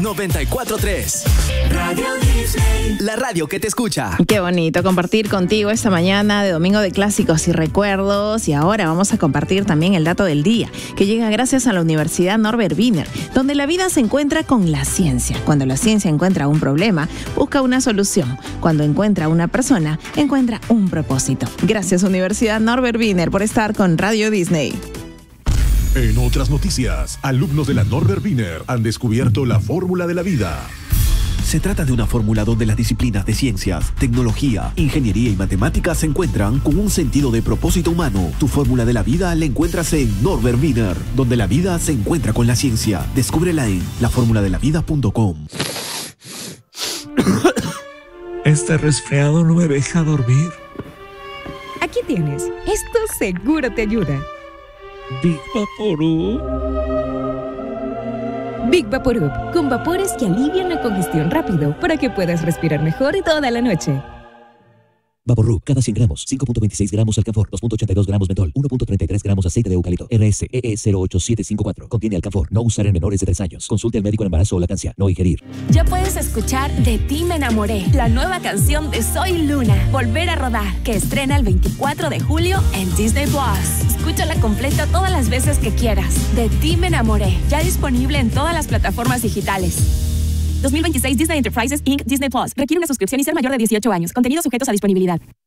94.3. Radio Disney. La radio que te escucha. Qué bonito compartir contigo esta mañana de domingo de clásicos y recuerdos. Y ahora vamos a compartir también el dato del día, que llega gracias a la Universidad Norbert Wiener, donde la vida se encuentra con la ciencia. Cuando la ciencia encuentra un problema, busca una solución. Cuando encuentra una persona, encuentra un propósito. Gracias, Universidad Norbert Wiener, por estar con Radio Disney. En otras noticias, alumnos de la Norbert Wiener han descubierto la fórmula de la vida. Se trata de una fórmula donde las disciplinas de ciencias, tecnología, ingeniería y matemáticas se encuentran con un sentido de propósito humano. Tu fórmula de la vida la encuentras en Norbert Wiener, donde la vida se encuentra con la ciencia. Descúbrela en laformuladelavida.com. Este resfriado no me deja dormir. Aquí tienes. Esto seguro te ayuda. Big Vaporub. Big Vaporub, con vapores que alivian la congestión rápido para que puedas respirar mejor toda la noche. Vaporub, cada 100 gramos, 5.26 gramos alcanfor, 2.82 gramos mentol, 1.33 gramos aceite de eucalipto. RSEE 08754. Contiene alcanfor. No usar en menores de 3 años. Consulte al médico en embarazo o lactancia. No ingerir. Ya puedes escuchar De ti me enamoré, la nueva canción de Soy Luna, Volver a rodar, que estrena el 24 de julio en Disney Plus. Escúchala completa todas las veces que quieras. De ti me enamoré, ya disponible en todas las plataformas digitales. 2026 Disney Enterprises Inc. Disney Plus. Requiere una suscripción y ser mayor de 18 años. Contenidos sujetos a disponibilidad.